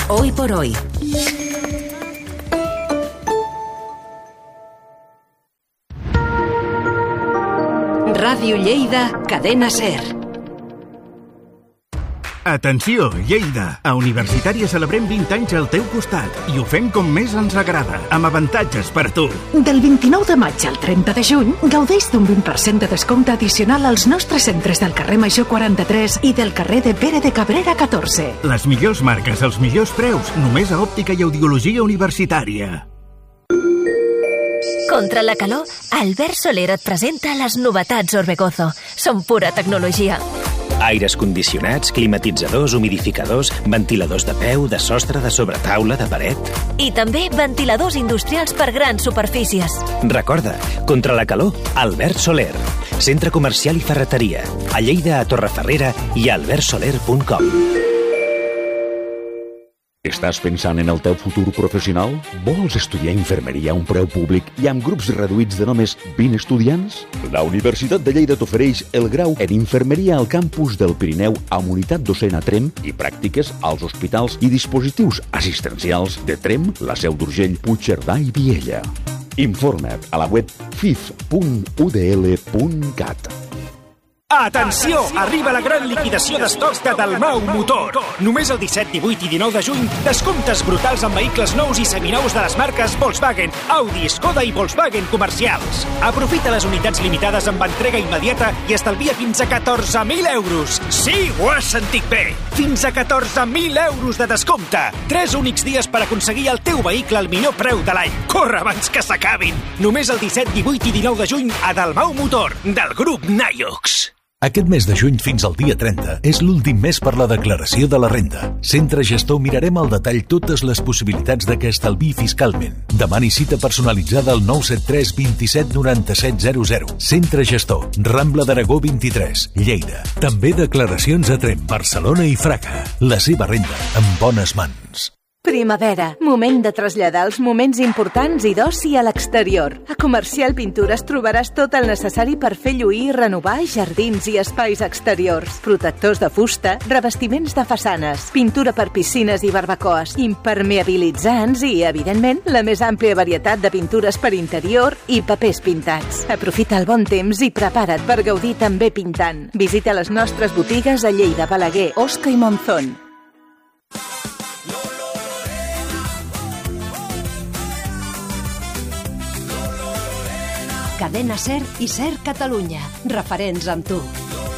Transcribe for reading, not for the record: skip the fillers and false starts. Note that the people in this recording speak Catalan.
Hoy por hoy. Ràdio Lleida, Cadena SER. Atenció, Lleida! A Universitària celebrem 20 anys al teu costat i ho fem com més ens agrada, amb avantatges per a tu. Del 29 de maig al 30 de juny, gaudeix d'un 20% de descompte addicional als nostres centres del carrer Major 43 i del carrer de Pere de Cabrera 14. Les millors marques, els millors preus, només a Òptica i Audiologia Universitària. Contra la calor, Albert Soler et presenta les novetats Orbegozo. Són pura tecnologia. Aires condicionats, climatitzadors, humidificadors, ventiladors de peu, de sostre, de sobretaula, de paret. I també ventiladors industrials per grans superfícies. Recorda, contra la calor, Albert Soler. Centre comercial i ferreteria. A Lleida, a Torreferrera i a albertsoler.com. Estàs pensant en el teu futur professional? Vols estudiar infermeria a un preu públic i amb grups reduïts de només 20 estudiants? La Universitat de Lleida t'ofereix el grau en infermeria al campus del Pirineu amb unitat docent a Tremp i pràctiques als hospitals i dispositius assistencials de Tremp, la Seu d'Urgell, Puigcerdà i Viella. Informa't a la web fif.udl.cat. Atenció! Arriba la gran liquidació d'estocs de Dalmau Motor. Només el 17, 18 i 19 de juny, descomptes brutals en vehicles nous i seminous de les marques Volkswagen, Audi, Skoda i Volkswagen comercials. Aprofita les unitats limitades amb entrega immediata i estalvia fins a 14.000 euros. Sí, ho has sentit bé! Fins a 14.000 euros de descompte. 3 únics dies per aconseguir el teu vehicle al millor preu de l'any. Corre abans que s'acabin! Només el 17, 18 i 19 de juny a Dalmau Motor, del grup Naiox. Aquest mes de juny fins al dia 30 és l'últim mes per la declaració de la renda. Centre Gestor mirarem al detall totes les possibilitats de que estalviï fiscalment. Demani cita personalitzada al 973 27 97 00. Centre Gestor, Rambla d'Aragó 23, Lleida. També declaracions a Tremp, Barcelona i Fraga. La seva renda en bones mans. Primavera, moment de traslladar els moments importants i d'oci a l'exterior. A Comercial Pintures trobaràs tot el necessari per fer lluir i renovar jardins i espais exteriors. Protectors de fusta, revestiments de façanes, pintura per piscines i barbacoes, impermeabilitzants i, evidentment, la més àmplia varietat de pintures per interior i papers pintats. Aprofita el bon temps i prepara't per gaudir també pintant. Visita les nostres botigues a Lleida, Balaguer, Osca i Monzón. Cadena SER i SER Catalunya. Referents amb tu.